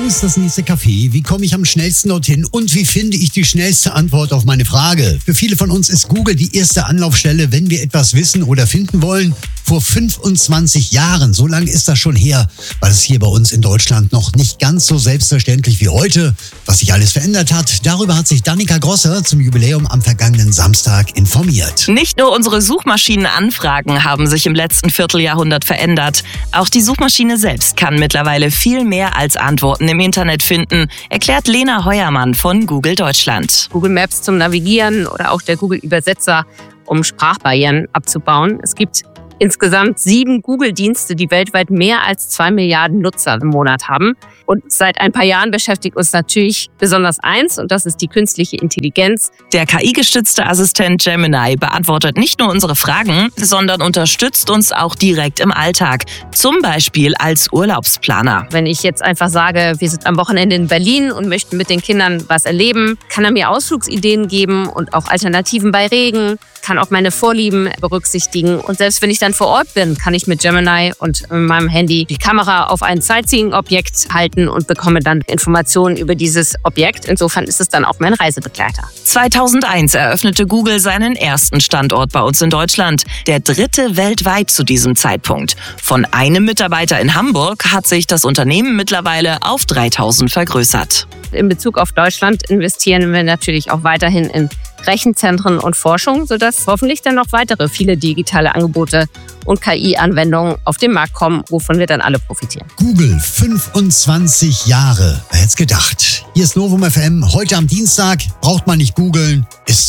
Wo ist das nächste Café? Wie komme ich am schnellsten dorthin? Und wie finde ich die schnellste Antwort auf meine Frage? Für viele von uns ist Google die erste Anlaufstelle, wenn wir etwas wissen oder finden wollen. Vor 25 Jahren, so lange ist das schon her, war es hier bei uns in Deutschland noch nicht ganz so selbstverständlich wie heute. Was sich alles verändert hat, darüber hat sich Danica Grosser zum Jubiläum am vergangenen Samstag informiert. Nicht nur unsere Suchmaschinenanfragen haben sich im letzten Vierteljahrhundert verändert. Auch die Suchmaschine selbst kann mittlerweile viel mehr als Antworten im Internet finden, erklärt Lena Heuermann von Google Deutschland. Google Maps zum Navigieren oder auch der Google-Übersetzer, um Sprachbarrieren abzubauen. Es gibt insgesamt 7 Google-Dienste, die weltweit mehr als 2 Milliarden Nutzer im Monat haben. Und seit ein paar Jahren beschäftigt uns natürlich besonders eins, und das ist die künstliche Intelligenz. Der KI-gestützte Assistent Gemini beantwortet nicht nur unsere Fragen, sondern unterstützt uns auch direkt im Alltag. Zum Beispiel als Urlaubsplaner. Wenn ich jetzt einfach sage, wir sind am Wochenende in Berlin und möchten mit den Kindern was erleben, kann er mir Ausflugsideen geben und auch Alternativen bei Regen, kann auch meine Vorlieben berücksichtigen. Und selbst wenn ich dann vor Ort bin, kann ich mit Gemini und meinem Handy die Kamera auf ein Sightseeing-Objekt halten und bekomme dann Informationen über dieses Objekt. Insofern ist es dann auch mein Reisebegleiter. 2001 eröffnete Google seinen ersten Standort bei uns in Deutschland, der 3. weltweit zu diesem Zeitpunkt. Von einem Mitarbeiter in Hamburg hat sich das Unternehmen mittlerweile auf 3000 vergrößert. In Bezug auf Deutschland investieren wir natürlich auch weiterhin in Rechenzentren und Forschung, sodass hoffentlich dann noch weitere viele digitale Angebote und KI-Anwendungen auf den Markt kommen, wovon wir dann alle profitieren. Google, 25 Jahre. Wer hätte es gedacht? Hier ist Novum FM. Heute am Dienstag braucht man nicht googeln. Ist